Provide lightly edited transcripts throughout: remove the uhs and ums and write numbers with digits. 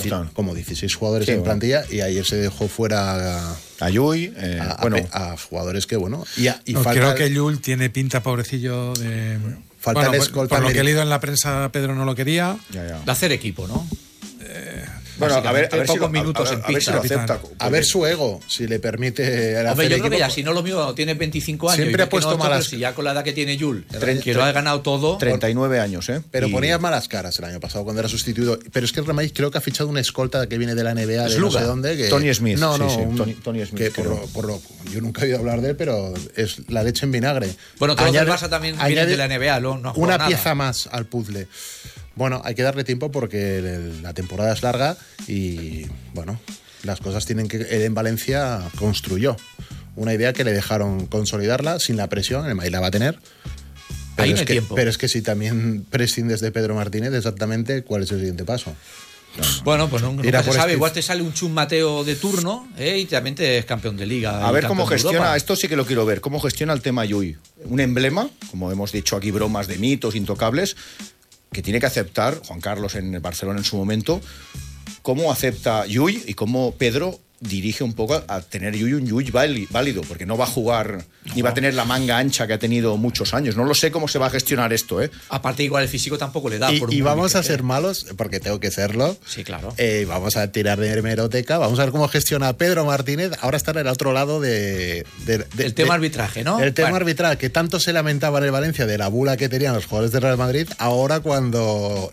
como 16 jugadores en plantilla, y ayer se dejó fuera a Llull, a jugadores que, creo que Llull tiene pinta, pobrecillo, de... Falta el escolta. Por lo que he leído en la prensa, Pedro no lo quería. De hacer equipo, ¿no? Bueno, a ver pocos minutos en pista. Si lo acepta. A ver su ego, si le permite. Hombre, yo creo que ya, si no lo mío, tiene 25 años. Siempre ha puesto malas. Si ya con la edad que tiene Llull, que lo ha ganado todo. 39 años, ¿eh? Pero ponía malas caras el año pasado cuando era sustituido. Pero es que el Real Madrid creo que ha fichado una escolta que viene de la NBA, de no sé dónde. Que... Tony Smith. Tony Smith. Que yo nunca he oído hablar de él, pero es la leche en vinagre. Bueno, todos los del Barça también vienen de la NBA. No una pieza más al puzzle. Bueno, hay que darle tiempo porque la temporada es larga y, bueno, las cosas tienen que... Él en Valencia construyó una idea que le dejaron consolidarla sin la presión, el Madrid la va a tener. Ahí no hay tiempo. Pero es que si también prescindes de Pedro Martínez, exactamente, ¿cuál es el siguiente paso? Bueno, pues nunca se sabe. Igual te sale un Chus Mateo de turno y también te es campeón de Liga. A ver cómo gestiona, esto sí que lo quiero ver, cómo gestiona el tema Llull. Un emblema, como hemos dicho aquí, bromas de mitos intocables, que tiene que aceptar Juan Carlos en el Barcelona en su momento, cómo acepta Llull y cómo Pedro dirige un poco a tener Llull un Llull válido, porque no va a jugar ni va a tener la manga ancha que ha tenido muchos años. No lo sé cómo se va a gestionar esto, ¿eh? Aparte, igual el físico tampoco le da. Y vamos a ser malos, porque tengo que serlo. Sí, claro. Vamos a tirar de hemeroteca, vamos a ver cómo gestiona Pedro Martínez. Ahora está en el otro lado del tema arbitraje, ¿no? El tema arbitral, que tanto se lamentaba en el Valencia de la bula que tenían los jugadores del Real Madrid. Ahora cuando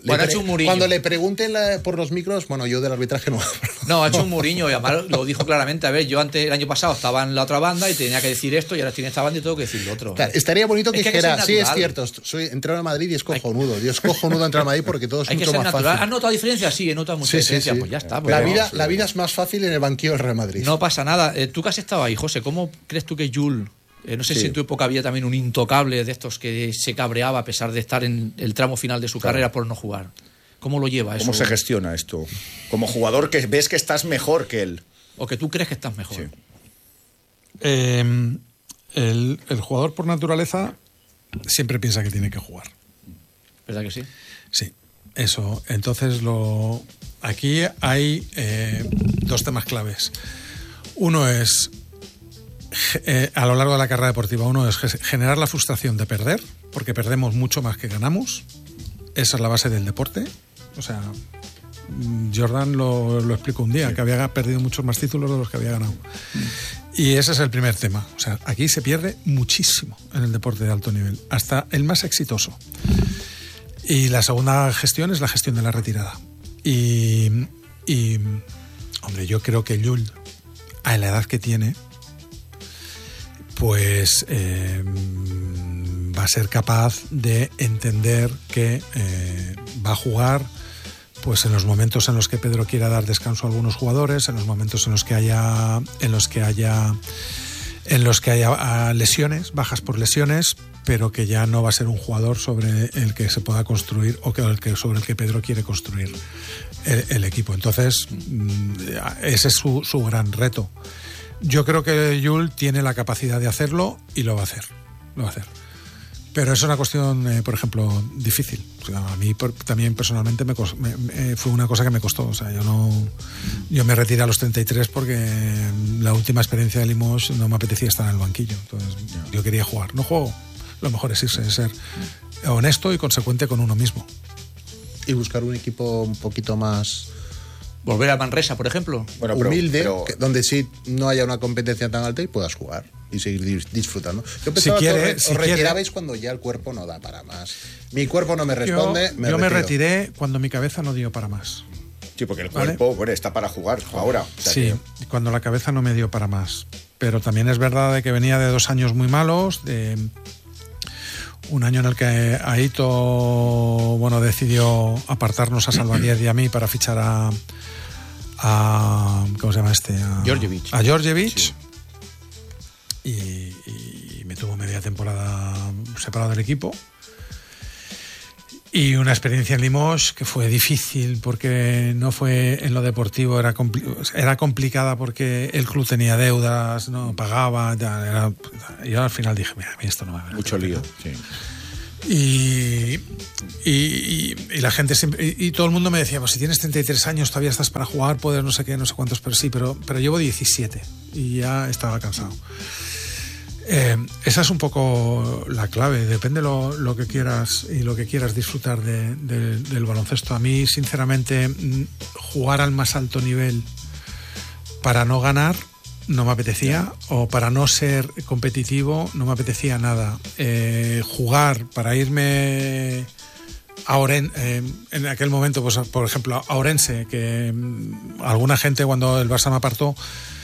le pregunten por los micros, bueno, yo del arbitraje no. No, ha hecho un Mourinho y además lo dijo claramente. A ver, yo el año pasado estaba en la otra banda y tenía que decir esto, y ahora estoy en esta banda y tengo que decir lo otro. Claro, estaría bonito que dijera, sí, es cierto, soy entrenador de Madrid y es cojonudo. Yo es cojonudo entrar a Madrid porque todo es mucho más natural. Fácil. ¿Has notado diferencias? Sí, he notado mucha diferencia. Pues ya está. Pues la vida es más fácil en el banquillo del Real Madrid. No pasa nada. Tú que has estado ahí, José, ¿cómo crees tú que Llull... no sé si en tu época había también un intocable de estos que se cabreaba a pesar de estar en el tramo final de su carrera por no jugar? ¿Cómo lo lleva eso? ¿Cómo se gestiona esto? Como jugador que ves que estás mejor que él. O que tú crees que estás mejor. Sí. El jugador por naturaleza siempre piensa que tiene que jugar. ¿Verdad que sí? Sí, eso. Entonces aquí hay dos temas claves. Uno es, a lo largo de la carrera deportiva, uno es generar la frustración de perder, porque perdemos mucho más que ganamos. Esa es la base del deporte. O sea, Jordan lo explicó un día, que había perdido muchos más títulos de los que había ganado. Y ese es el primer tema. O sea, aquí se pierde muchísimo en el deporte de alto nivel, hasta el más exitoso. Y la segunda gestión es la gestión de la retirada. Y hombre, yo creo que Llull, a la edad que tiene, pues va a ser capaz de entender que va a jugar pues en los momentos en los que Pedro quiera dar descanso a algunos jugadores, en los momentos en los que haya lesiones, bajas por lesiones, pero que ya no va a ser un jugador sobre el que se pueda construir o sobre el que Pedro quiere construir el equipo. Entonces, ese es su gran reto. Yo creo que Llull tiene la capacidad de hacerlo y lo va a hacer. Pero es una cuestión, por ejemplo, difícil. O sea, a mí también personalmente fue una cosa que me costó. O sea, yo me retiré a los 33 porque la última experiencia de Limoges no me apetecía estar en el banquillo. Entonces yo quería jugar. No juego. Lo mejor es irse, es ser honesto y consecuente con uno mismo. Y buscar un equipo un poquito más... Volver a Manresa, por ejemplo. Bueno, humilde, donde sí no haya una competencia tan alta y puedas jugar y seguir disfrutando. Yo pensaba que os retirabais cuando ya el cuerpo no da para más. Mi cuerpo no me responde, yo me retiré cuando mi cabeza no dio para más. Sí, porque el cuerpo está para jugar ahora. O sea, sí, cuando la cabeza no me dio para más. Pero también es verdad de que venía de 2 años muy malos, de un año en el que Aito decidió apartarnos a Salvador y a mí para fichar a ¿cómo se llama este? Georgievich. A Georgievich. Sí. Y me tuvo media temporada separado del equipo. Y una experiencia en Limoges que fue difícil porque no fue en lo deportivo, era complicada porque el club tenía deudas, no pagaba. Yo al final dije, mira, a mí esto no me va a mucho lío, sí. Y la gente siempre, y todo el mundo me decía, pues si tienes 33 años todavía estás para jugar, puedes no sé qué, no sé cuántos, pero sí, pero llevo 17 y ya estaba cansado. Esa es un poco la clave, depende lo que quieras y lo que quieras disfrutar del baloncesto. A mí, sinceramente, jugar al más alto nivel para no ganar no me apetecía, o para no ser competitivo no me apetecía nada. Jugar para irme a Orense, en aquel momento, pues por ejemplo, a Orense, que alguna gente cuando el Barça me apartó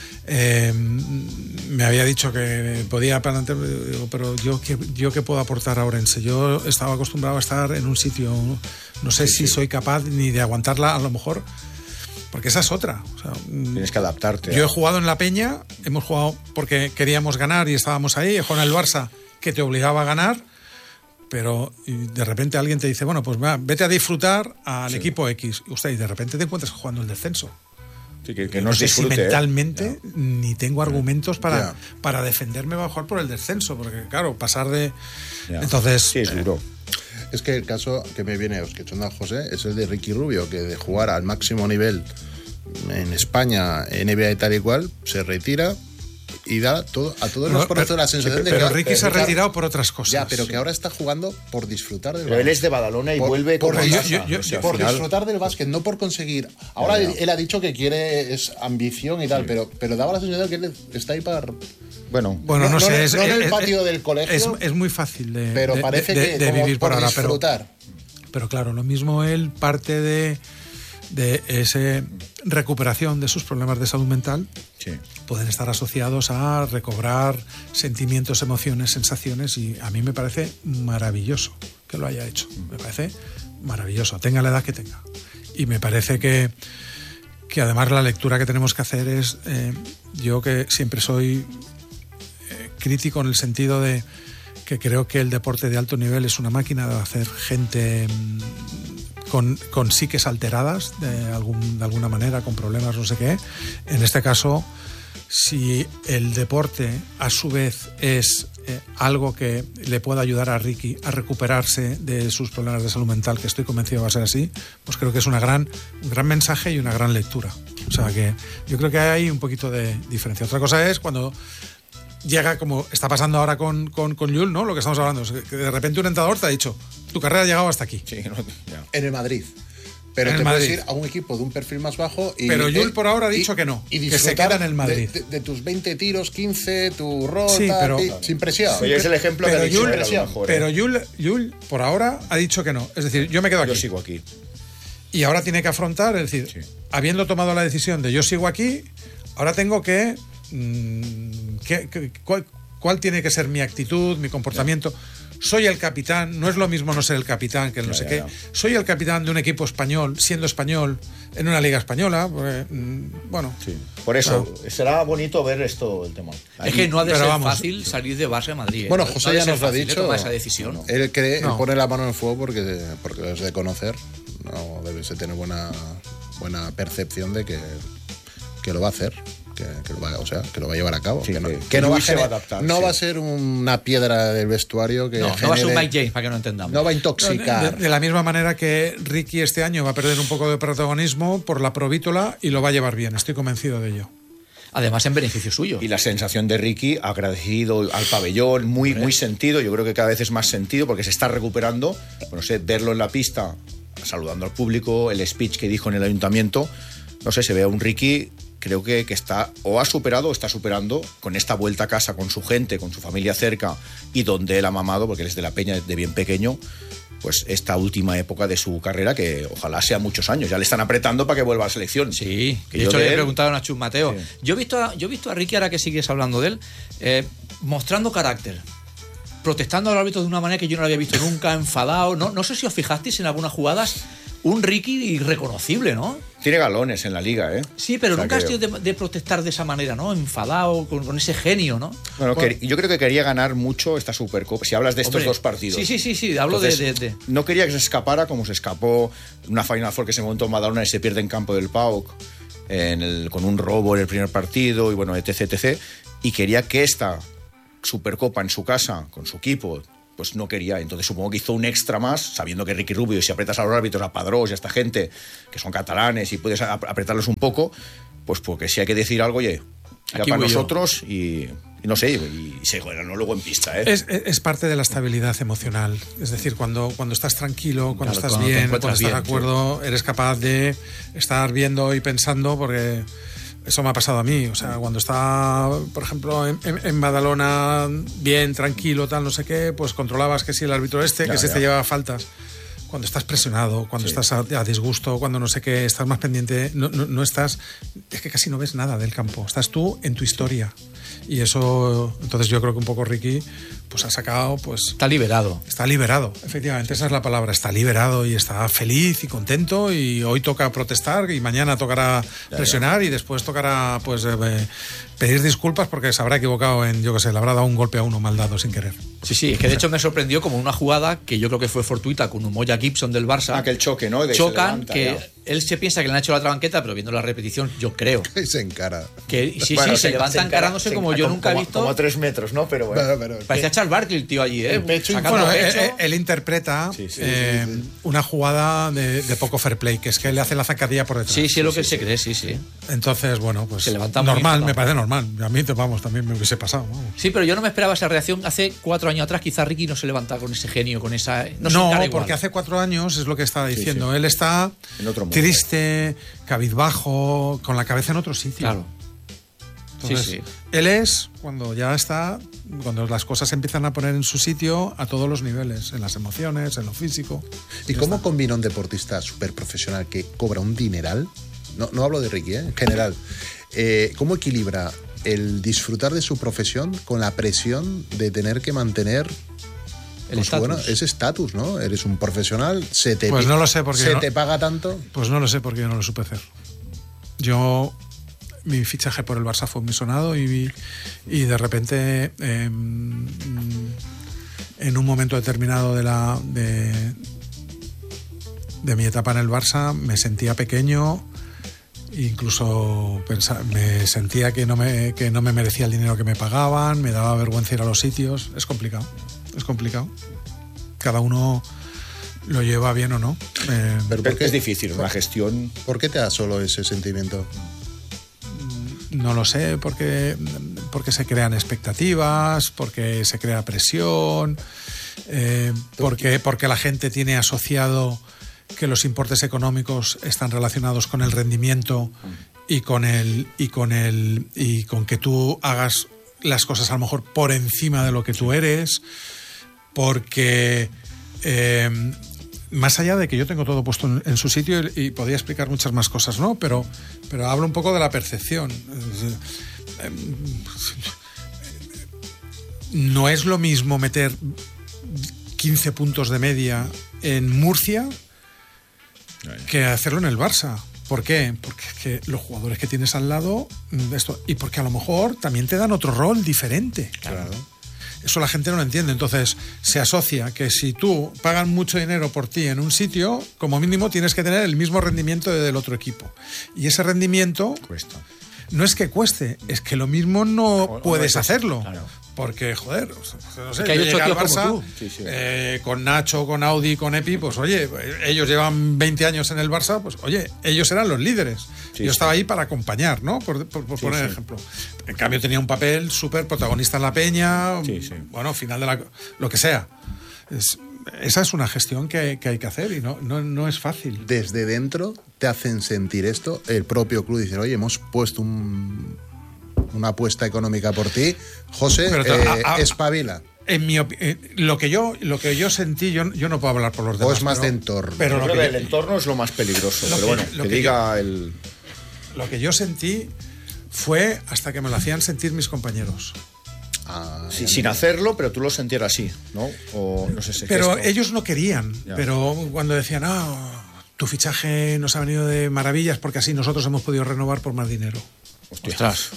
me había dicho que podía plantear, pero yo qué puedo aportar a Orense. Yo estaba acostumbrado a estar en un sitio, no sé si soy capaz ni de aguantarla, a lo mejor, porque esa es otra. O sea, tienes que adaptarte. Yo he jugado en La Peña, hemos jugado porque queríamos ganar y estábamos ahí. He jugado en el Barça, que te obligaba a ganar, pero de repente alguien te dice, bueno, pues vete a disfrutar al equipo X. Y de repente te encuentras jugando el descenso. Sí, que no sé si mentalmente ni tengo argumentos para defenderme mejor por el descenso, porque claro, pasar de... Entonces... Sí, es duro. Es que el caso que me viene escuchando a José es el de Ricky Rubio, que de jugar al máximo nivel en España, NBA y tal y cual, se retira y da a todos los conoce la sensación de que... Pero Ricky se ha retirado por otras cosas. Ya, pero que ahora está jugando por disfrutar del básquet. Él es de Badalona y vuelve por por disfrutar del básquet, no por conseguir... Ahora él ha dicho que quiere es ambición y tal, pero daba la sensación de que él está ahí para... Bueno, no sé, no en el patio del colegio. Es muy fácil pero parece que vivir por ahora, disfrutar. Pero claro, lo mismo él parte de esa recuperación de sus problemas de salud mental, pueden estar asociados a recobrar sentimientos, emociones, sensaciones, y a mí me parece maravilloso que lo haya hecho. Me parece maravilloso, tenga la edad que tenga. Y me parece que además la lectura que tenemos que hacer es, yo que siempre soy crítico en el sentido de que creo que el deporte de alto nivel es una máquina de hacer gente con psiques alteradas de alguna manera, con problemas no sé qué. En este caso, si el deporte a su vez es algo que le pueda ayudar a Ricky a recuperarse de sus problemas de salud mental, que estoy convencido va a ser así, pues creo que es un gran mensaje y una gran lectura. O sea que yo creo que hay un poquito de diferencia. Otra cosa es cuando llega, como está pasando ahora con Llull, ¿no? Lo que estamos hablando, es que de repente un entrenador te ha dicho, tu carrera ha llegado hasta aquí. Sí, en el Madrid. Pero te puedes ir a un equipo de un perfil más bajo y... Pero Llull por ahora ha dicho que no, que se queda en el Madrid. De tus 20 tiros, 15, tu rol, sí, pero, sin presión. Oye, es el ejemplo de Llull, mejor, pero Llull por ahora ha dicho que no. Es decir, yo me quedo aquí. Yo sigo aquí. Y ahora tiene que afrontar, es decir, habiendo tomado la decisión de yo sigo aquí, ahora tengo que... ¿Cuál tiene que ser mi actitud, mi comportamiento? Soy el capitán, no es lo mismo no ser el capitán que el no sé qué. Soy el capitán de un equipo español, siendo español, en una liga española. Bueno. Sí. Por eso, será bonito ver esto, el tema. Es que no ha de ser fácil salir de Barça a Madrid. Bueno, José ya nos lo ha dicho. Tomar esa decisión. Él pone la mano en el fuego porque es de conocer. No debe tener buena percepción de que lo va a hacer. Que lo va a llevar a cabo. Sí, que no va a adaptar. No va a ser una piedra del vestuario que no va a ser un Mike James, para que no entendamos. No va a intoxicar. De la misma manera que Ricky este año va a perder un poco de protagonismo por la provítola y lo va a llevar bien, estoy convencido de ello. Además, en beneficio suyo. Y la sensación de Ricky, agradecido al pabellón, muy sentido. Yo creo que cada vez es más sentido porque se está recuperando. No sé, verlo en la pista, saludando al público, el speech que dijo en el ayuntamiento. No sé, se ve a un Ricky... Creo que está o ha superado o está superando con esta vuelta a casa con su gente, con su familia cerca y donde él ha mamado, porque él es de La Peña de bien pequeño, pues esta última época de su carrera que ojalá sea muchos años. Ya le están apretando para que vuelva a la selección. Sí, que de hecho le he preguntado a Chus Mateo. Sí. Yo he visto a Ricky, ahora que sigues hablando de él, mostrando carácter, protestando al árbitro de una manera que yo no lo había visto nunca, enfadado. No sé si os fijasteis en algunas jugadas. Un Ricky irreconocible, ¿no? Tiene galones en la liga, ¿eh? Sí, pero nunca ha sido de protestar de esa manera, ¿no? Enfadado, con ese genio, ¿no? Bueno, yo creo que quería ganar mucho esta Supercopa. Si hablas de estos dos partidos. Sí, hablo. Entonces, no quería que se escapara como se escapó una Final Four que se montó en Madalona y se pierde en campo del PAOK con un robo en el primer partido y bueno, etc. Y quería que esta Supercopa en su casa, con su equipo, pues no quería. Entonces supongo que hizo un extra más, sabiendo que Ricky Rubio, si aprietas a los árbitros, a Padrós y a esta gente, que son catalanes, y puedes apretarlos un poco, pues porque si hay que decir algo, oye, ya Aquí para voy yo. nosotros y no sé, y se ganó luego en pista, ¿eh? Es parte de la estabilidad emocional. Es decir, cuando estás tranquilo, cuando Claro, estás cuando te bien, encuentras cuando estás de bien, acuerdo, eres capaz de estar viendo y pensando, porque eso me ha pasado a mí. O sea, cuando estaba, por ejemplo, en Badalona, bien, tranquilo, tal, no sé qué, pues controlabas que si el árbitro que si este llevaba faltas. Cuando estás presionado, cuando estás a disgusto, cuando no sé qué, estás más pendiente, no estás, es que casi no ves nada del campo, estás tú en tu historia. Y eso, entonces yo creo que un poco Ricky pues ha sacado, pues Está liberado. está liberado, efectivamente, esa es la palabra, está liberado y está feliz y contento, y hoy toca protestar y mañana tocará presionar y después tocará pues pedir disculpas porque se habrá equivocado en, yo qué sé, le habrá dado un golpe a uno mal dado sin querer. Sí, es que de hecho me sorprendió como una jugada que yo creo que fue fortuita con un Moya Gibson del Barça. Aquel choque, ¿no? Chocan, que él se piensa que le han hecho la otra banqueta, pero viendo la repetición, yo creo Y se encara. que sí, Bueno, se levanta encarándose como yo nunca he visto. Como a 3 metros, ¿no? Pero bueno. Parecía Charles Barkley el tío allí, ¿eh? Sacando Bueno, pecho. él interpreta Sí, sí, una jugada de poco fair play, que es que le hace la zancadilla por detrás. Sí, es lo que él se cree, sí. Entonces, bueno, pues Se levanta muy normal, enfadado. me parece normal. A mí, vamos, también me hubiese pasado. Vamos. Sí, pero yo no me esperaba esa reacción. Hace 4 años atrás quizá Ricky no se levantaba con ese genio, con esa... No, se encara igual. porque hace 4 años es lo que estaba diciendo. sí. Él está En otro mundo. triste, cabizbajo, con la cabeza en otro sitio. Claro. Entonces, Sí. él es cuando ya está, cuando las cosas se empiezan a poner en su sitio a todos los niveles, en las emociones, en lo físico. ¿Y cómo combina un deportista súper profesional que cobra un dineral? No hablo de Ricky, en general. ¿Cómo equilibra el disfrutar de su profesión con la presión de tener que mantener El estatus. bueno, ese estatus, ¿no? Eres un profesional, Pues no lo sé, porque no- te paga tanto. Pues no lo sé porque yo no lo supe hacer. Mi fichaje por el Barça fue muy sonado y de repente en un momento determinado de mi etapa en el Barça me sentía pequeño, incluso me sentía que no me merecía el dinero que me pagaban, me daba vergüenza ir a los sitios. Es complicado. Cada uno lo lleva bien o no. Pero ¿por qué, Es difícil, una gestión. ¿por qué te da solo ese sentimiento? No lo sé, porque se crean expectativas, porque se crea presión, porque la gente tiene asociado que los importes económicos están relacionados con el rendimiento y con que tú hagas las cosas a lo mejor por encima de lo que tú eres, porque más allá de que yo tengo todo puesto en su sitio y podría explicar muchas más cosas, ¿no? Pero hablo un poco de la percepción. No es lo mismo meter 15 puntos de media en Murcia que hacerlo en el Barça. ¿Por qué? Porque es que los jugadores que tienes al lado, y porque a lo mejor también te dan otro rol diferente. Claro. Eso la gente no lo entiende. Entonces se asocia que si tú pagan mucho dinero por ti en un sitio, como mínimo tienes que tener el mismo rendimiento del otro equipo. Y ese rendimiento Cuesta. no es que cueste, es que lo mismo no puedes es eso, hacerlo. claro. Porque, joder, no sé, Que hay yo ocho llegué al tíos como Barça, tú. Sí, sí. con Nacho, con Audi, con Epi, pues oye, ellos llevan 20 años en el Barça, pues oye, ellos eran los líderes. Sí, Yo sí. estaba ahí para acompañar, ¿no? Por poner sí. ejemplo. En cambio tenía un papel súper protagonista en la peña, Sí, sí. bueno, final de lo que sea. Esa es una gestión que hay que hacer y no es fácil. Desde dentro te hacen sentir esto. El propio club dice, oye, hemos puesto una apuesta económica por ti. José, Pero espabila. En lo que yo sentí, yo no puedo hablar por los demás. O es más pero- de entorno. Pero Yo lo creo que el que, entorno es lo más peligroso. lo Pero que- bueno, lo que que diga el. lo que yo sentí fue hasta que me lo hacían sentir mis compañeros. Sí, sin hacerlo, pero tú lo sentieras así, ¿no? O no sé ese Pero gesto. ellos no querían. Ya. Pero cuando decían, tu fichaje nos ha venido de maravillas porque así nosotros hemos podido renovar por más dinero. Hostia. Ostras.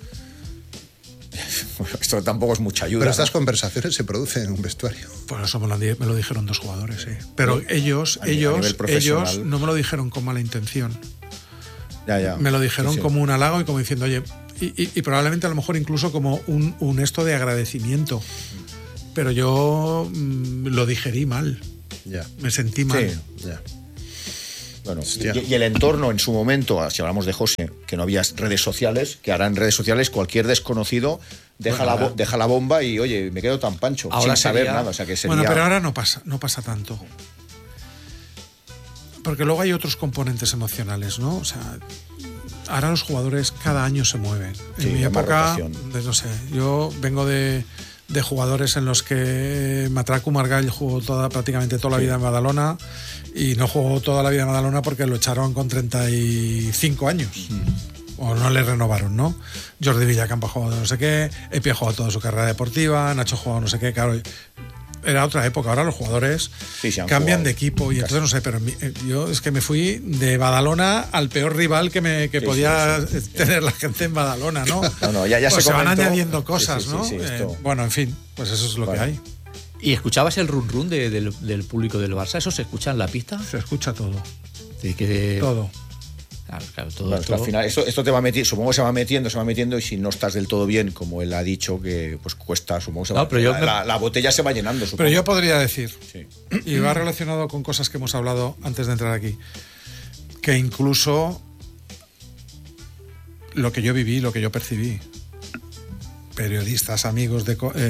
Bueno, esto tampoco es mucha ayuda. Pero ¿no? estas conversaciones se producen en un vestuario. Pues eso me lo dijeron 2 jugadores, sí. Pero ellos nivel profesional. no me lo dijeron con mala intención. Ya. Me lo dijeron Sí, sí. como un halago y como diciendo, oye, y probablemente a lo mejor incluso como un esto de agradecimiento. pero yo lo digerí mal. Ya. Me sentí mal. Sí. Ya. Bueno, Hostia. y el entorno en su momento, si hablamos de José, que no había redes sociales, que ahora en redes sociales cualquier desconocido deja, Bueno, deja la bomba y, oye, me quedo tan pancho, Ahora sin saber sería- nada. O sea, que sería... Bueno, pero ahora no pasa tanto. Porque luego hay otros componentes emocionales, ¿no? O sea, ahora los jugadores cada año se mueven. Sí, En mi hay más época, rotación. pues no sé, yo vengo de jugadores en los que Matracu Margall jugó prácticamente toda la vida en Badalona y no jugó toda la vida en Badalona porque lo echaron con 35 años. O no le renovaron, ¿no? Jordi Villacampa ha jugado no sé qué, Epi ha jugado toda su carrera deportiva, Nacho ha jugado no sé qué, claro. Era otra época, ahora los jugadores Sí, se han cambian jugado de equipo y casi. entonces no sé, pero yo es que me fui de Badalona al peor rival que podía tener la gente en Badalona, ¿no? No, ya Pues se van comentó. añadiendo cosas, Sí, ¿no? sí, esto- Bueno, en fin, pues eso es lo Vale. que hay. ¿Y escuchabas el run run del público del Barça? ¿Eso se escucha en la pista? Se escucha todo, De que, todo. Claro, todo, Claro, es que todo. al final esto te va metiendo, supongo que se va metiendo y si no estás del todo bien, como él ha dicho, que pues cuesta, supongo que se No, va, pero yo la botella se va llenando, supongo. Pero yo podría decir, Sí. y va relacionado con cosas que hemos hablado antes de entrar aquí, que incluso lo que yo viví, lo que yo percibí, periodistas, amigos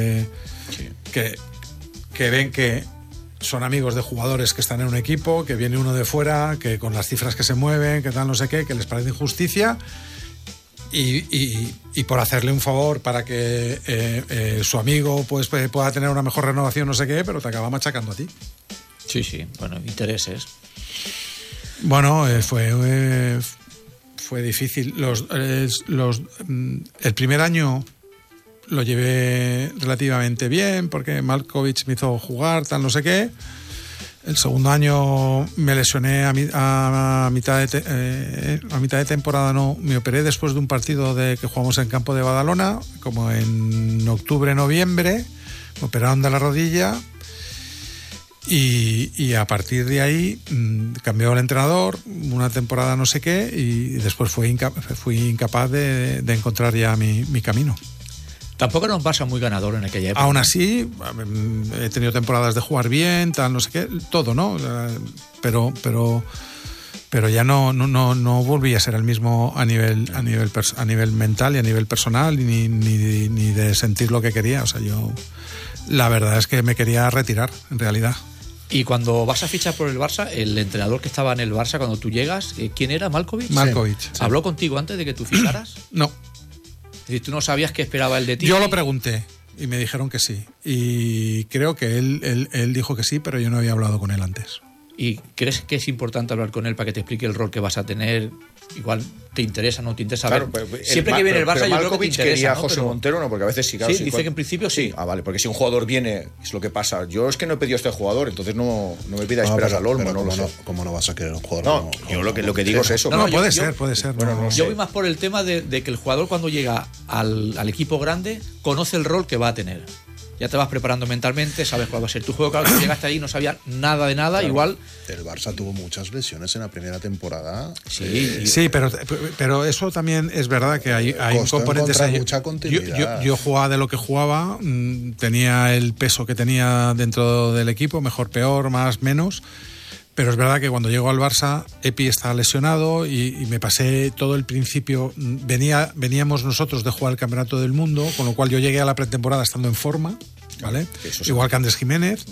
que ven que son amigos de jugadores que están en un equipo, que viene uno de fuera, que con las cifras que se mueven, que tal, no sé qué, que les parece injusticia y por hacerle un favor para que su amigo pues pueda tener una mejor renovación, no sé qué, pero te acaba machacando a ti. Sí, bueno, intereses. Bueno, fue difícil. El primer año lo llevé relativamente bien porque Malkovich me hizo jugar, tal, no sé qué. El segundo año me lesioné a mitad de temporada, no. Me operé después de un partido que jugamos en campo de Badalona, como en octubre, noviembre. Me operaron de la rodilla. Y a partir de ahí cambió el entrenador, una temporada no sé qué, y después fui incapaz de encontrar ya mi camino. Tampoco era un Barça muy ganador en aquella época. Aún así, he tenido temporadas de jugar bien, tal, no sé qué, todo, ¿no? Pero ya no volví a ser el mismo a nivel mental y a nivel personal, ni de sentir lo que quería. O sea, yo la verdad es que me quería retirar, en realidad. Y cuando vas a fichar por el Barça, el entrenador que estaba en el Barça cuando tú llegas, ¿quién era? ¿Malkovich? Malkovich. ¿Habló contigo antes de que tú ficharas? No. Es decir, tú no sabías qué esperaba el de ti. Yo lo pregunté y me dijeron que sí. Y creo que él dijo que sí, pero yo no había hablado con él antes. ¿Y crees que es importante hablar con él para que te explique el rol que vas a tener? Igual te interesa, no te interesa. Claro, Siempre que viene el Barça, yo creo que te Malkovich interesa, quería a ¿no? José Pero- Montero, ¿no? Porque a veces sí, claro. Sí, dice que en principio sí. Ah, vale, porque si un jugador viene, es lo que pasa. Yo es que no he pedido a este jugador, entonces no me pida No, esperas pero- al Olmo, pero no lo sé. ¿Cómo no vas a querer un jugador? No, yo lo que digo es eso. No, No, yo- puede yo- ser. Bueno, no. no sé. Yo voy más por el tema de que el jugador cuando llega al equipo grande conoce el rol que va a tener. Ya te vas preparando mentalmente, sabes cuál va a ser tu juego. Claro, tú llegaste ahí y no sabías nada de nada, igual... El Barça tuvo muchas lesiones en la primera temporada. Sí, pero eso también es verdad que hay un Costó componente. encontrar mucha continuidad. Yo jugaba de lo que jugaba, tenía el peso que tenía dentro del equipo, mejor, peor, más, menos. Pero es verdad que cuando llego al Barça, Epi está lesionado y me pasé todo el principio. Veníamos nosotros de jugar el Campeonato del Mundo, con lo cual yo llegué a la pretemporada estando en forma, ¿vale? Eso sí. Igual que Andrés Jiménez.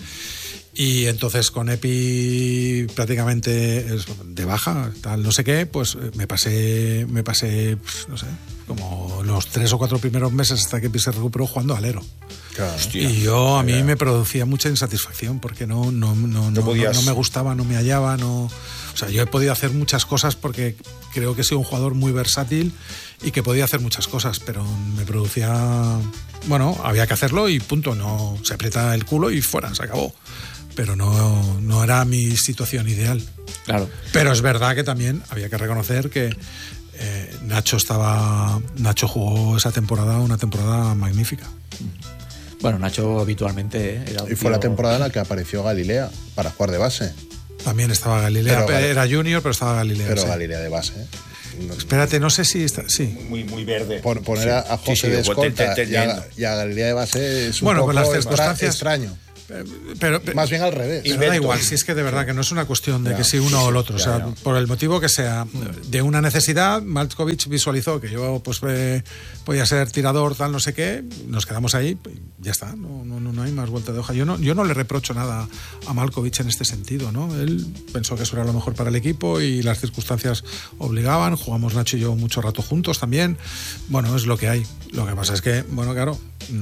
Y entonces con Epi prácticamente de baja, tal, no sé qué, pues me pasé, pues, no sé, como los 3 o 4 primeros meses hasta que Epi se recuperó jugando alero. Claro. Hostia. Y a mí me producía mucha insatisfacción porque no podías- me gustaba, no me hallaba, o sea, yo he podido hacer muchas cosas porque creo que soy un jugador muy versátil y que podía hacer muchas cosas, pero me producía, bueno, había que hacerlo y punto, no se aprieta el culo y fuera, se acabó. Pero no era mi situación ideal. Claro. Pero es verdad que también había que reconocer que Nacho jugó esa temporada, una temporada magnífica. Bueno, Nacho habitualmente era un Y fue la tío- temporada en la que apareció Galilea para jugar de base. También estaba Galilea, Pero era junior, pero estaba Galilea. Pero sí. Galilea de base. Espérate, no sé si está... Sí. Muy verde. Poner a José de escolta y a Galería de base es un Bueno, poco pues las circunstancias... extraño. Pero más bien al revés. Pero da igual, si es que de verdad que no es una cuestión de que si uno o el otro, o sea, por el motivo que sea, de una necesidad, Malkovich visualizó que yo pues podía ser tirador, tal, no sé qué, nos quedamos ahí, ya está, no hay más vuelta de hoja. Yo no le reprocho nada a Malkovich en este sentido, ¿no? Él pensó que eso era lo mejor para el equipo y las circunstancias obligaban, jugamos Nacho y yo mucho rato juntos también, bueno, es lo que hay. Lo que pasa es que, bueno, claro...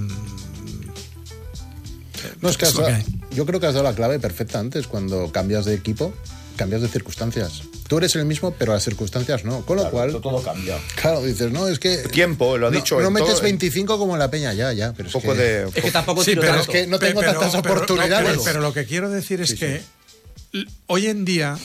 No, es que yo creo que has dado la clave perfecta antes. Cuando cambias de equipo, cambias de circunstancias. Tú eres el mismo, pero las circunstancias no. Con lo cual... Todo cambia. Claro, dices, no, es que... Tiempo, lo ha dicho. No metes 25 como en la Peña, ya. Pero es que tampoco tiro pero tanto. es que no tengo tantas oportunidades. Pero lo que quiero decir es que hoy en día...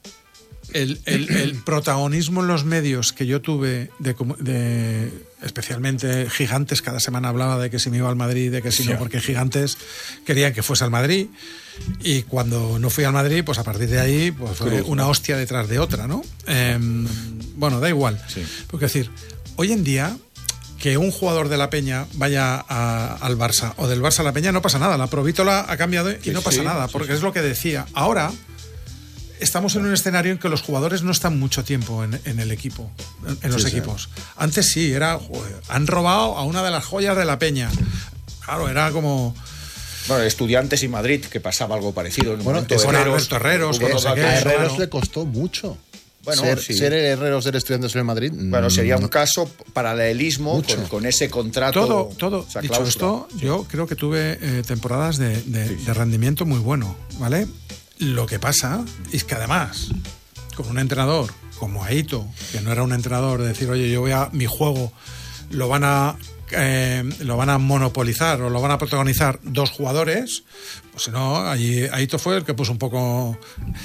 El protagonismo en los medios que yo tuve de especialmente Gigantes, cada semana hablaba de que si me iba al Madrid, de que si no, porque Gigantes querían que fuese al Madrid, y cuando no fui al Madrid, pues a partir de ahí pues fue una hostia detrás de otra, ¿no? Bueno, da igual. Porque es decir, hoy en día que un jugador de la Peña vaya al Barça o del Barça a la Peña no pasa nada, la Provítola ha cambiado y no pasa nada, porque es lo que decía. Ahora estamos en un escenario en que los jugadores no están mucho tiempo en el equipo, en los equipos. Antes sí, han robado a una de las joyas de la Peña. Claro, era como... Bueno, Estudiantes y Madrid, que pasaba algo parecido. En bueno, con Alberto Herreros, no sé qué, a Herreros le costó mucho. Bueno, ser Herreros del Estudiantes en Madrid. Bueno, sería un caso paralelismo con ese contrato. Todo. Dicho esto, yo creo que tuve temporadas de rendimiento muy bueno, ¿vale? Lo que pasa es que además, con un entrenador como Aito, que no era un entrenador de decir, oye, mi juego lo van a monopolizar o lo van a protagonizar dos jugadores, pues si no, allí Aito fue el que puso un poco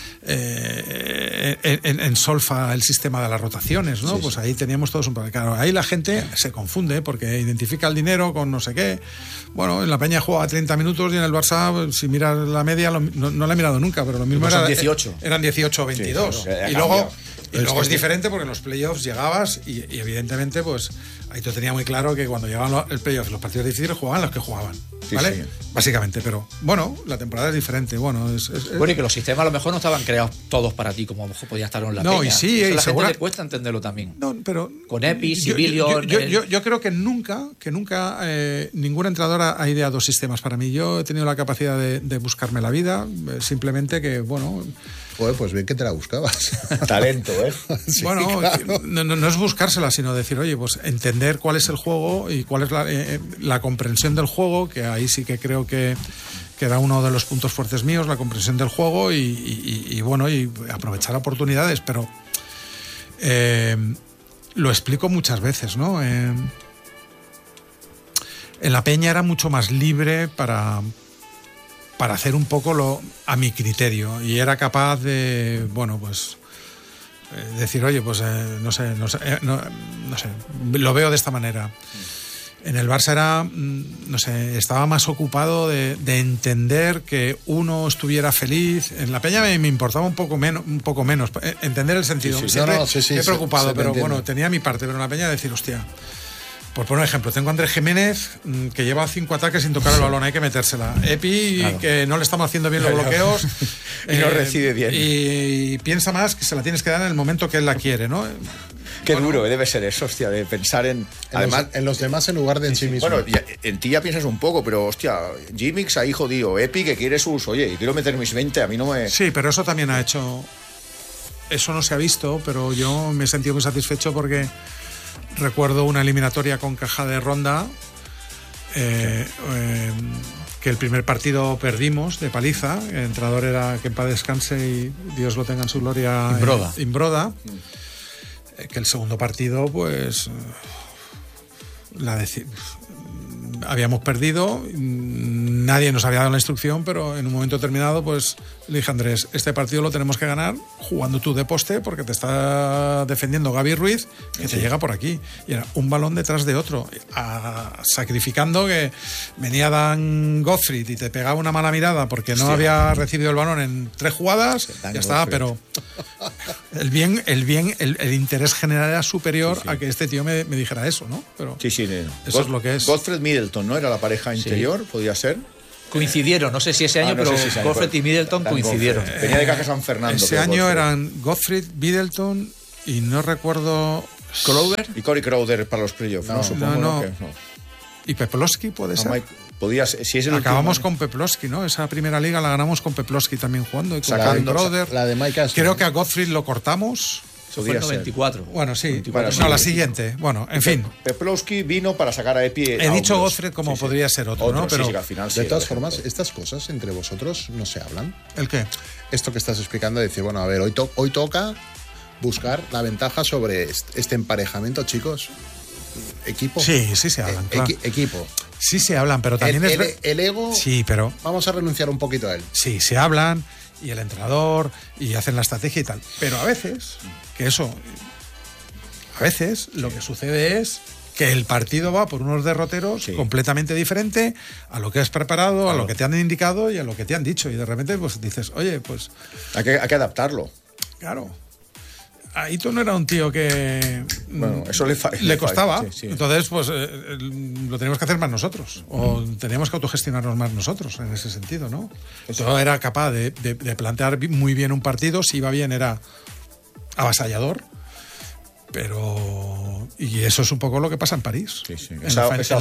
en solfa el sistema de las rotaciones, ¿no? Pues ahí teníamos todos un poco. Claro, ahí la gente se confunde porque identifica el dinero con no sé qué. Bueno, en la Peña jugaba 30 minutos y en el Barça, si miras la media, no la he mirado nunca, pero lo mismo eran 18. Eran 18 o 22. Sí, claro, y luego es diferente porque en los playoffs llegabas y evidentemente pues Aito tenía muy claro que cuando llegaban el playoff, los partidos difíciles jugaban los que jugaban, ¿vale? Sí. Básicamente, pero bueno, la temporada es diferente. Bueno, bueno, y que los sistemas a lo mejor no estaban creados todos para ti, como a lo mejor podía estar en la Peña. No, y sí, eso a la gente le cuesta entenderlo también. No, pero con Epi, Sibilio... Yo creo que nunca ningún entrenador ha ideado sistemas para mí. Yo he tenido la capacidad de buscarme la vida, simplemente que, bueno... Joder, pues bien que te la buscabas. Talento, ¿eh? Sí, bueno, claro. no es buscársela, sino decir, oye, pues entender cuál es el juego y cuál es la comprensión del juego, que ahí sí que creo que era uno de los puntos fuertes míos, la comprensión del juego y bueno, y aprovechar oportunidades, pero lo explico muchas veces, ¿no? En la Peña era mucho más libre para hacer un poco a mi criterio y era capaz de, bueno, pues decir, oye, pues no sé, lo veo de esta manera. En el Barça era, no sé, estaba más ocupado de entender que uno estuviera feliz. En la Peña me importaba un poco menos entender el sentido. Siempre he preocupado, pero bueno, tenía mi parte, pero en la Peña decir, hostia. Por poner un ejemplo, tengo a Andrés Jiménez que lleva 5 ataques sin tocar el balón, hay que metérsela. Epi, claro, que no le estamos haciendo bien los bloqueos. Y no recibe bien. Y piensa más que se la tienes que dar en el momento que él la quiere, ¿no? Qué duro debe ser eso, hostia, de pensar además en los demás en lugar de en sí mismo. Bueno, en ti ya piensas un poco, pero hostia, Jimix ahí jodido, Epi que quiere sus, oye, quiero meter mis 20, a mí no me... Sí, pero eso también ha hecho... Eso no se ha visto, pero yo me he sentido muy satisfecho porque... Recuerdo una eliminatoria con caja de ronda que el primer partido perdimos de paliza. El entrenador era, que en paz descanse y Dios lo tenga en su gloria, Imbroda. Que el segundo partido, pues habíamos perdido, nadie nos había dado la instrucción, pero en un momento determinado, pues le dije a Andrés, este partido lo tenemos que ganar jugando tú de poste porque te está defendiendo Gaby Ruiz, que te llega por aquí. Y era un balón detrás de otro, sacrificando que venía Dan Gottfried y te pegaba una mala mirada porque no había recibido el balón en 3 jugadas, ya estaba, pero el interés general era superior a que este tío me dijera eso, ¿no? Pero eso es lo que es. Gottfried Middleton, ¿no? Era la pareja interior, podía ser. Coincidieron, no sé si ese año, pero Gottfried y Middleton coincidieron. Venía de Caja San Fernando. Ese año eran Gottfried, Middleton y no recuerdo... Crowder. Y Corey Crowder para los playoffs, ¿no? Supongo que no. ¿Y Peplowski puede ser? Si es el Acabamos último, con Peplowski, ¿no? Esa primera liga la ganamos con Peplowski también jugando. Y con Sacando, Crowder. La de Mike Ashley. Creo que a Gottfried lo cortamos. Eso fue en 94. Bueno, sí. 24, no, la siguiente. Bueno, en fin. Peplowski vino para sacar a Epi. He dicho Gottfried como podría ser otro, ¿no? Pero al final de todas formas, estas cosas entre vosotros no se hablan. ¿El qué? Esto que estás explicando, decir, bueno, a ver, hoy toca buscar la ventaja sobre este emparejamiento, chicos. Equipo. Sí, se hablan, claro. Equipo. Sí se hablan, pero también el ego. Sí, pero vamos a renunciar un poquito a él. Sí, se hablan y el entrenador y hacen la estrategia y tal. Pero a veces, lo que sucede es que el partido va por unos derroteros completamente diferente a lo que has preparado, a lo que te han indicado y a lo que te han dicho. Y de repente pues dices, oye, pues... Hay que adaptarlo. Claro. Aito no era un tío que eso le costaba. Entonces, pues lo teníamos que hacer más nosotros. O teníamos que autogestionarnos más nosotros en ese sentido, ¿no? Yo era capaz de plantear muy bien un partido. Si iba bien era avasallador. Pero... Y eso es un poco lo que pasa en París. En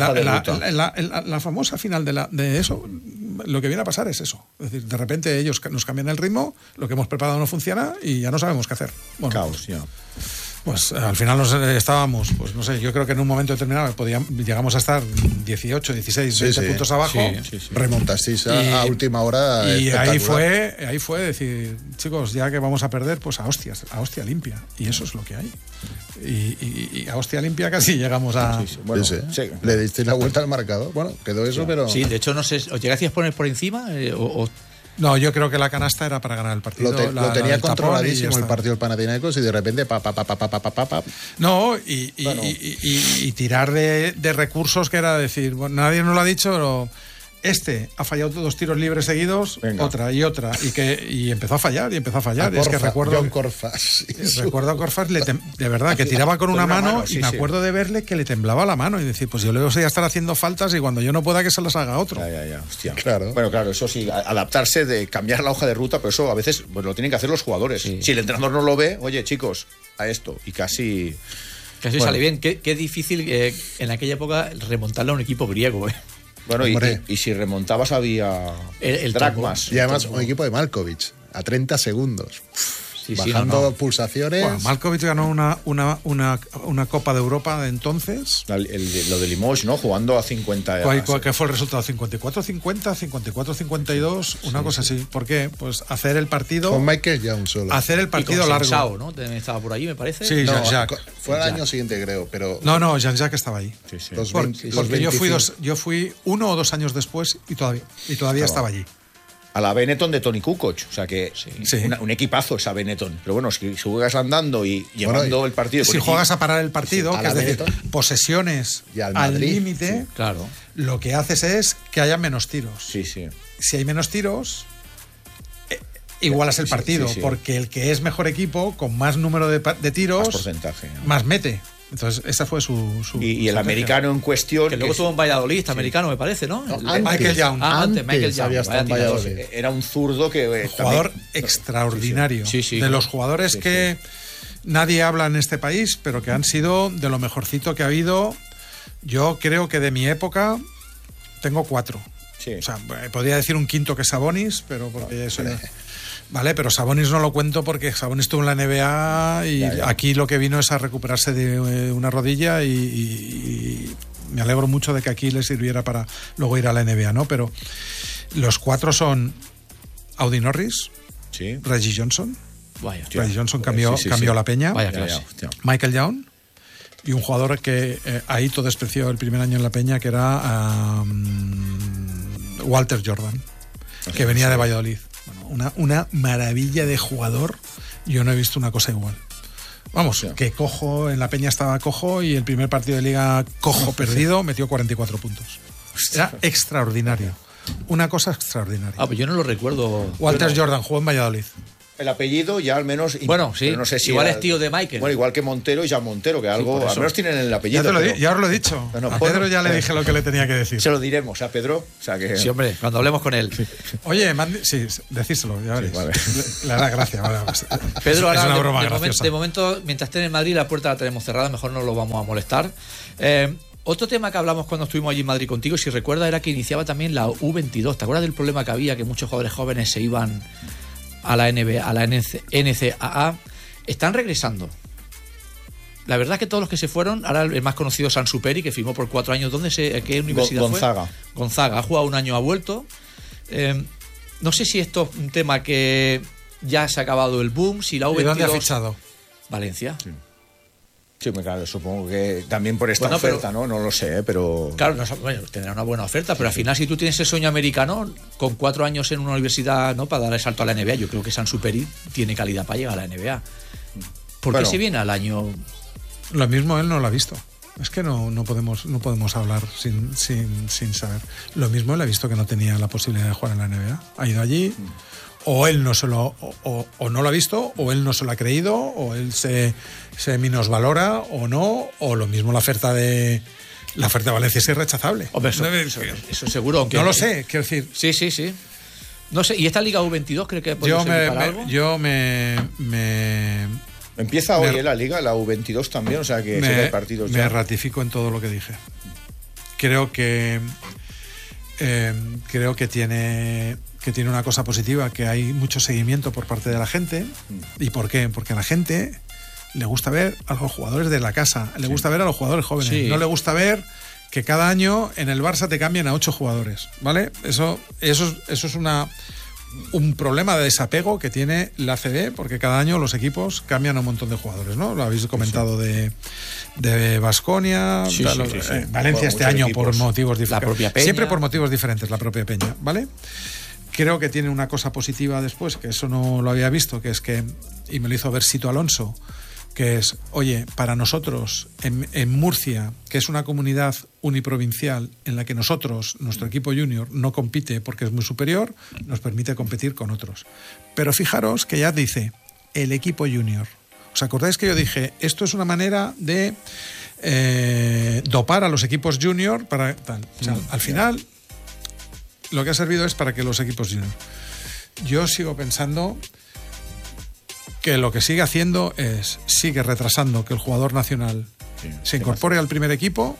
la famosa final de eso, lo que viene a pasar es eso. Es decir, de repente ellos nos cambian el ritmo, lo que hemos preparado no funciona y ya no sabemos qué hacer. Bueno, caos, ya. Pues al final estábamos, pues no sé, yo creo que en un momento determinado llegamos a estar 18, 16, 20 puntos abajo. Sí. Remontasteis a última hora. Y ahí fue decir, chicos, ya que vamos a perder, pues a hostia limpia. Y eso es lo que hay. Y a hostia limpia casi llegamos a... Bueno, le disteis la vuelta al marcador. Bueno, quedó eso, pero... Sí, de hecho, no sé, ¿os llegasteis a poner por encima No, yo creo que la canasta era para ganar el partido. Lo tenía controladísimo el partido del Panathinaikos y de repente No, y tirar de recursos que era decir, bueno, nadie nos lo ha dicho, pero ha fallado 2 tiros libres seguidos, otra, y empezó a fallar, y es que recuerdo John Corfas. Recuerdo a Corfas, de verdad, que tiraba con una mano y me acuerdo de verle que le temblaba la mano y decir, pues yo le voy a estar haciendo faltas y cuando yo no pueda que se las haga otro. Ya, hostia. Claro. Bueno, claro, eso sí, adaptarse, de cambiar la hoja de ruta, pero eso a veces pues, lo tienen que hacer los jugadores. Sí. Si el entrenador no lo ve, oye, chicos, a esto, y casi sale bien. Qué difícil en aquella época remontarle a un equipo griego, Bueno, y si remontabas había el dracmas. Y además un equipo de Malkovich a 30 segundos. Bajando pulsaciones. Bueno, Malkovich ganó una Copa de Europa de entonces. Lo de Limoges, ¿no? Jugando a 50. ¿Qué fue el resultado? 54-50, 54-52, una cosa así. ¿Por qué? Pues hacer el partido... Con Michael Young solo. Hacer el partido largo. Sao, ¿no? Estaba por allí, me parece. Sí, Jean-Jacques. Fue el año siguiente, creo, pero... No, Jean-Jacques estaba ahí. Sí. Porque yo fui 1 o 2 años después y todavía estaba allí. A la Benetton de Tony Kukoc, o sea que un equipazo esa Benetton. Pero bueno, si juegas andando y llevando el partido... Si juegas a parar el partido, que es decir, posesiones al límite, claro, lo que haces es que haya menos tiros. Sí. Si hay menos tiros, igualas el partido, porque el que es mejor equipo, con más número de tiros, más porcentaje, ¿no? Más mete. Entonces, esa fue su y el americano en cuestión... Que luego estuvo en Valladolid, americano, me parece, ¿no? Michael Young. Antes Michael Young. Había estado en Valladolid. Era un zurdo que... Jugador extraordinario. Sí. De los jugadores que nadie habla en este país, pero que han sido de lo mejorcito que ha habido. Yo creo que de mi época tengo 4. Sí. O sea, podría decir un quinto que es Sabonis, pero porque eso... Vale, pero Sabonis no lo cuento porque Sabonis estuvo en la NBA y aquí lo que vino es a recuperarse de una rodilla y me alegro mucho de que aquí le sirviera para luego ir a la NBA, ¿no? Pero los 4 son Audie Norris, Reggie Johnson. Reggie Johnson cambió la peña. Vaya clase. Michael Young y un jugador que Aito despreció el primer año en la peña, que era Walter Jordan, que venía de Valladolid. Bueno, una maravilla de jugador. Yo no he visto una cosa igual. Vamos, que cojo, en la Peña estaba cojo y el primer partido de liga cojo perdido metió 44 puntos. Era extraordinario. Una cosa extraordinaria. Pues yo no lo recuerdo. Walter Jordan jugó en Valladolid. El apellido ya al menos... Bueno, sí, no sé si igual es tío de Michael. Bueno, igual que Montero y Jean Montero, que algo... Al menos tienen el apellido. Ya os lo he dicho. Bueno, a Pedro ya le dije lo que le tenía que decir. Se lo diremos a Pedro. O sea que... Sí, hombre, cuando hablemos con él. Oye, sí, decíselo, ya veréis. Vale. Le hará gracia. Vale, pues, Pedro, ahora es una broma graciosa. De momento, mientras esté en Madrid, la puerta la tenemos cerrada, mejor no lo vamos a molestar. Otro tema que hablamos cuando estuvimos allí en Madrid contigo, si recuerdas, era que iniciaba también la U22. ¿Te acuerdas del problema que había, que muchos jugadores jóvenes se iban a la NBA, a la NCAA? Están regresando. La verdad es que todos los que se fueron, ahora el más conocido es Sansuperi, que firmó por 4 años. ¿Qué universidad Gonzaga. fue? Gonzaga. Ha jugado un año, ha vuelto. No sé si esto es un tema que ya se ha acabado el boom, si la U22... ¿Y dónde ha fichado? Valencia. Sí, claro, supongo que también por esta oferta, ¿no? No lo sé, pero... Claro, tendrá una buena oferta, pero al final si tú tienes ese sueño americano, con 4 años en una universidad, ¿no?, para dar el salto a la NBA, yo creo que Sansuperi tiene calidad para llegar a la NBA. ¿Por qué se viene al año? Lo mismo él no lo ha visto. Es que no podemos hablar sin saber. Lo mismo él ha visto que no tenía la posibilidad de jugar en la NBA. Ha ido allí... O él no se lo o no lo ha visto, o él no se lo ha creído, o él se minusvalora, o no, o lo mismo la oferta de Valencia es irrechazable. Hombre, eso seguro. Aunque no lo sé, quiero decir. Sí. No sé, ¿y esta Liga U22 cree que puede servir para algo? Empieza hoy la Liga, la U22 también, o sea que hay partidos ya. Me ratifico en todo lo que dije. Creo que tiene una cosa positiva, que hay mucho seguimiento por parte de la gente. ¿Y por qué? Porque a la gente le gusta ver a los jugadores de la casa, le gusta ver a los jugadores jóvenes. Sí. No le gusta ver que cada año en el Barça te cambian a 8 jugadores, ¿vale? Eso es un problema de desapego que tiene la ACB, porque cada año los equipos cambian a un montón de jugadores, ¿no? Lo habéis comentado de Baskonia, Valencia este año equipos. Por motivos diferentes. La propia Peña. Siempre por motivos diferentes, la propia Peña, ¿vale? Creo que tiene una cosa positiva después, que eso no lo había visto, que es que, y me lo hizo ver Sito Alonso, que es, oye, para nosotros en Murcia, que es una comunidad uniprovincial en la que nuestro equipo junior no compite porque es muy superior, nos permite competir con otros. Pero fijaros que ya dice el equipo junior. ¿Os acordáis que yo dije, esto es una manera de dopar a los equipos junior para tal? O sea, al final lo que ha servido es para que los equipos junior. Yo sigo pensando que lo que sigue haciendo sigue retrasando que el jugador nacional se incorpore al primer equipo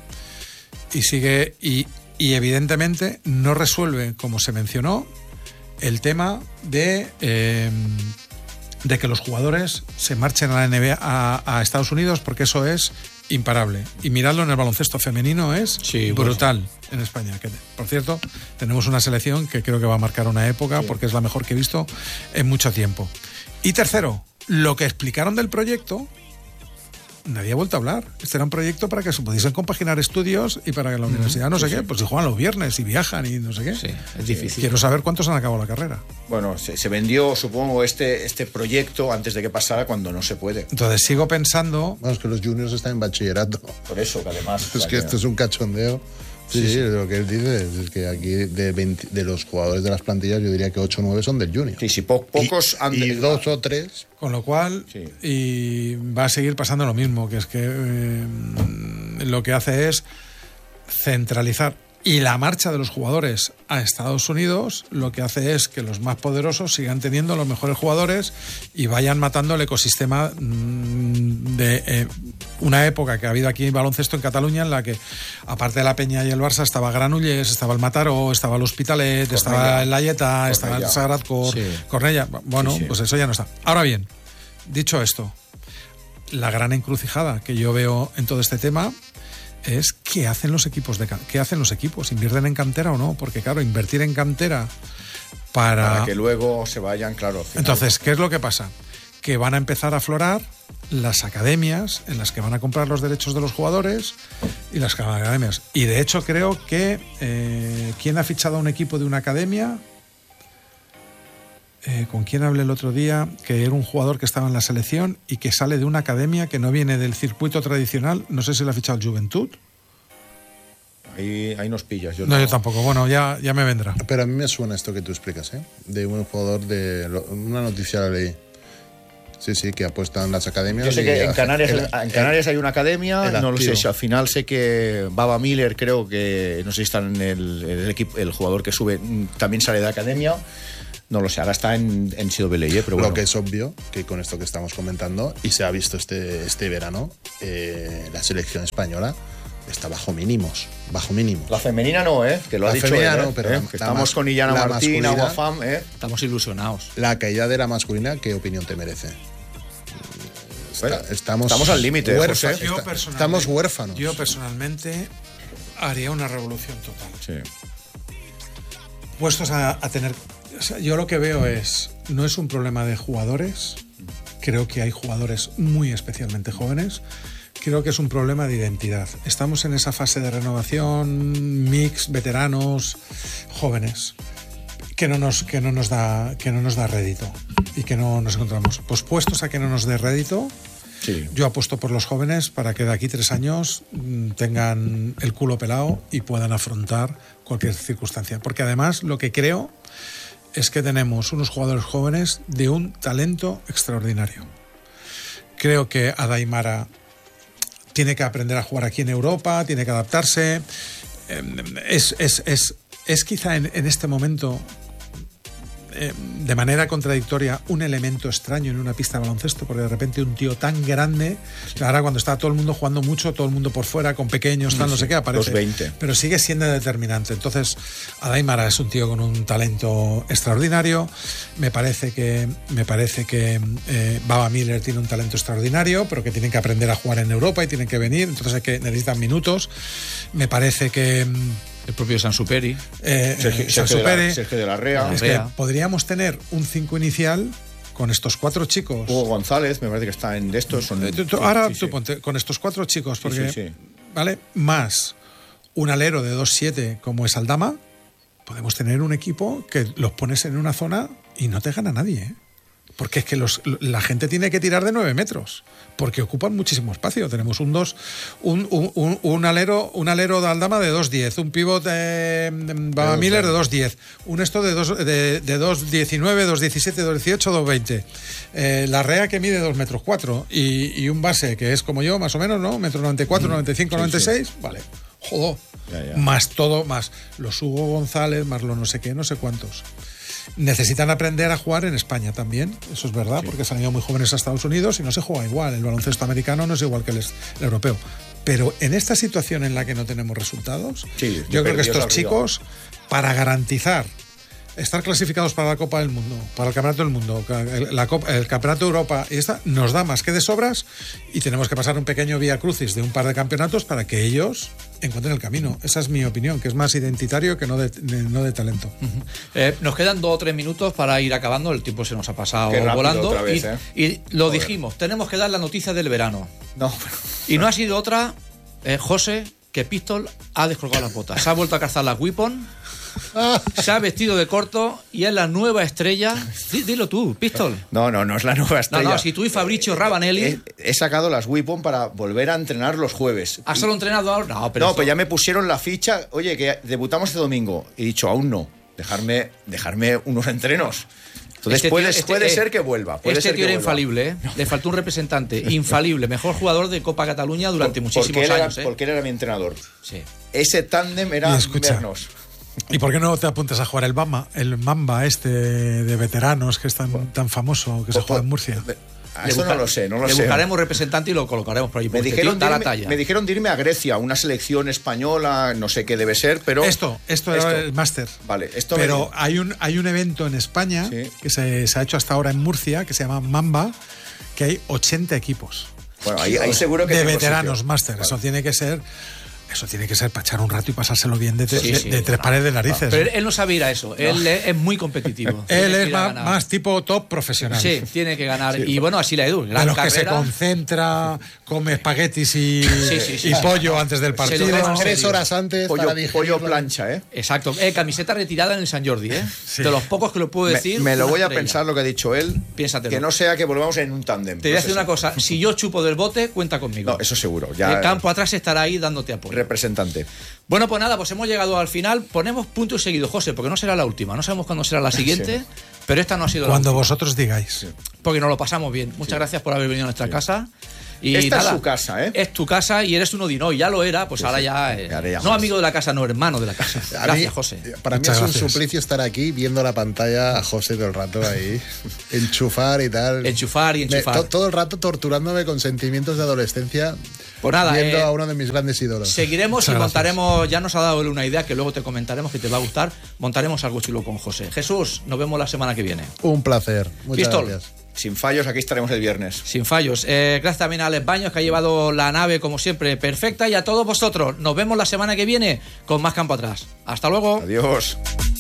y evidentemente no resuelve, como se mencionó, el tema de que los jugadores se marchen a la NBA, a Estados Unidos, porque eso es imparable. Y miradlo en el baloncesto femenino, es brutal en España. Que, por cierto, tenemos una selección que creo que va a marcar una época, porque es la mejor que he visto en mucho tiempo. Y tercero, lo que explicaron del proyecto, nadie ha vuelto a hablar. Este era un proyecto para que se pudiesen compaginar estudios y para que la universidad no sé qué, pues si juegan los viernes y viajan y no sé qué. Sí, es difícil. Quiero saber cuántos han acabado la carrera. Bueno, se vendió, supongo, este proyecto antes de que pasara, cuando no se puede. Entonces sigo pensando... Bueno, es que los juniors están en bachillerato. Por eso, que además... Es que esto es un cachondeo. Sí, lo que él dice es que aquí de los jugadores de las plantillas yo diría que 8 o 9 son del junior. Sí, pocos han... Y 2 o 3... Con lo cual, y va a seguir pasando lo mismo, que es que lo que hace es centralizar. Y la marcha de los jugadores a Estados Unidos lo que hace es que los más poderosos sigan teniendo los mejores jugadores y vayan matando el ecosistema de una época que ha habido aquí en baloncesto en Cataluña, en la que, aparte de la Peña y el Barça, estaba Granollers, estaba el Mataró, estaba el Hospitalet, Cornellà, estaba el Laieta, estaba el Sagrat Cor, Cornellà. Bueno, pues eso ya no está. Ahora bien, dicho esto, la gran encrucijada que yo veo en todo este tema es ¿qué hacen los equipos? ¿Invierten en cantera o no? Porque claro, invertir en cantera para que luego se vayan, claro. Entonces, ¿qué es lo que pasa? Que van a empezar a aflorar las academias en las que van a comprar los derechos de los jugadores Y las academias. Y de hecho creo que ¿quién ha fichado a un equipo de una academia? ¿Con quién hablé el otro día? Que era un jugador que estaba en la selección y que sale de una academia que no viene del circuito tradicional. No sé si lo ha fichado el Juventud. Ahí nos pillas. Yo tampoco. Bueno, ya me vendrá. Pero a mí me suena esto que tú explicas, ¿eh? De un jugador una noticia la leí. Sí, que apuestan en las academias. Yo sé que en Canarias hay una academia, no lo sé si al final sé que Baba Miller, creo que, no sé si está en el equipo, el jugador que sube, también sale de academia. No lo sé, ahora está en CWI, pero bueno. Lo que es obvio, que con esto que estamos comentando, y se ha visto este verano, la selección española está bajo mínimos. La femenina no, que lo ha dicho él, no, pero que estamos con Illana Martín, Aguafam, Estamos ilusionados. La caída de la masculina, ¿qué opinión te merece? Estamos al límite, José. Estamos huérfanos. Yo personalmente haría una revolución total. Sí. Puestos a tener... O sea, yo lo que veo no es un problema de jugadores, creo que hay jugadores muy especialmente jóvenes, creo que es un problema de identidad. Estamos en esa fase de renovación, mix, veteranos, jóvenes, que no nos da rédito y que no nos encontramos. Pues puestos a que no nos dé rédito, sí. Yo apuesto por los jóvenes para que de aquí 3 años tengan el culo pelado y puedan afrontar cualquier circunstancia. Porque además lo que creo es que tenemos unos jugadores jóvenes de un talento extraordinario. Creo que Adaimara tiene que aprender a jugar aquí en Europa, tiene que adaptarse. Es quizá en este momento, de manera contradictoria, un elemento extraño en una pista de baloncesto, porque de repente un tío tan grande, ahora cuando está todo el mundo jugando mucho, todo el mundo por fuera, con pequeños, tal, no sé qué, aparece. 20. Pero sigue siendo determinante. Entonces, Adaimara es un tío con un talento extraordinario. Me parece que Baba Miller tiene un talento extraordinario, pero que tienen que aprender a jugar en Europa y tienen que venir. Entonces necesitan minutos. Me parece que... El propio Sansuperi. Sergio de la Rea. Es que podríamos tener un 5 inicial con estos 4 chicos. Hugo González, me parece que está en estos. Tú ponte con estos 4 chicos, porque, ¿vale? Más un alero de 2-7 como es Aldama, podemos tener un equipo que los pones en una zona y no te gana nadie, ¿eh? Porque es que la gente tiene que tirar de 9 metros, porque ocupan muchísimo espacio. Tenemos un alero de Aldama de 2.10, un pivot de Baba Miller de 2.10, un esto de 2.19, 2.17, 2.18, 2.20. La Rea que mide 2 metros 4 y un base que es como yo, más o menos, ¿no? 1,94 m, 95, 96, sí. Vale. Joder. Ya. Más todo, más los Hugo González, más los no sé qué, no sé cuántos. Necesitan aprender a jugar en España también, eso es verdad, porque se han ido muy jóvenes a Estados Unidos y no se juega igual. El baloncesto americano no es igual que el europeo. Pero en esta situación en la que no tenemos resultados, yo creo que estos chicos, para garantizar estar clasificados para la Copa del Mundo, para el Campeonato del Mundo, el Campeonato de Europa, y esta nos da más que de sobras, y tenemos que pasar un pequeño vía crucis de un par de campeonatos para que ellos encuentren el camino. Esa es mi opinión, que es más identitario que no de talento. Nos quedan 2 o 3 minutos para ir acabando, el tiempo se nos ha pasado volando otra vez, y lo dijimos, tenemos que dar la noticia del verano. Y no ha sido otra, José, que Pistol ha descolgado las botas, se ha vuelto a calzar las Weapon, se ha vestido de corto y es la nueva estrella. Dilo tú, Pistol. No es la nueva estrella. No, si tú y Fabrizio Ravanelli. He sacado las Weapon para volver a entrenar los jueves. ¿Has solo entrenado ahora? No, pero ya me pusieron la ficha. Oye, que debutamos este domingo. He dicho, aún no. Dejarme unos entrenos. Entonces puede ser que vuelva. Este tío era infalible, ¿eh? Le faltó un representante infalible, mejor jugador de Copa Cataluña durante muchísimos años. Porque él era mi entrenador. Sí. Ese tándem era vernos. ¿Y por qué no te apuntas a jugar el Mamba este de veteranos que es tan famoso, que se juega en Murcia? Eso no lo sé. Le buscaremos representante y lo colocaremos por ahí. Me dijeron de irme a Grecia, una selección española, no sé qué debe ser, pero... Esto era el máster. Vale, pero hay un evento en España que se ha hecho hasta ahora en Murcia, que se llama Mamba, que hay 80 equipos. Bueno, ahí seguro que... De veteranos máster. Vale. Eso tiene que ser... Eso tiene que ser para echar un rato y pasárselo bien de Sí. tres pares de narices. Pero él no sabe ir a eso. Él es muy competitivo. Él Tiene que es ir a ganar. más tipo top profesional. Sí, tiene que ganar. Y bueno, así la Edu. De Gran los que se carrera. concentra, come espaguetis y Sí. pollo antes del Se partido. lo toma en 3 serio. horas antes para Pollo digerirlo. plancha, ¿eh? Exacto. Camiseta retirada en el San Jordi, ¿eh? Sí. De los pocos que lo puedo decir. Me lo una voy a estrella. pensar lo que ha dicho él. Piénsatelo. Que no sea que volvamos en un tándem. Te voy a decir una cosa. Si yo chupo del bote, cuenta conmigo. No, eso seguro. Ya El campo atrás estará ahí dándote apoyo. representante. Bueno, pues nada, pues hemos llegado al final. Ponemos punto y seguido, José, porque no será la última. No sabemos cuándo será la siguiente, pero esta no ha sido Cuando la última. vosotros digáis. Porque nos lo pasamos bien. Muchas gracias por haber venido a nuestra casa. Y Esta nada, es su casa, ¿eh? Es tu casa y eres uno de hoy. Ya lo era, pues ahora ya. Ahora ya No más. amigo de la casa, no hermano de la casa. A Gracias, mí- José. Para mí Muchas es un gracias. suplicio estar aquí viendo la pantalla a José todo el rato ahí, enchufar y tal. Enchufar y enchufar. Todo el rato torturándome con sentimientos de adolescencia, Pues nada, viendo a uno de mis grandes ídolos. seguiremos Muchas y gracias. montaremos. Ya nos ha dado él una idea que luego te comentaremos que te va a gustar. Montaremos algo chulo con José. Jesús, nos vemos la semana que viene. Un placer. Muchas Pistol. gracias. Sin fallos, aquí estaremos el viernes. Sin fallos. Gracias también a Alex Baños, que ha llevado la nave, como siempre, perfecta. Y a todos vosotros, nos vemos la semana que viene con más Campo Atrás. Hasta luego. Adiós.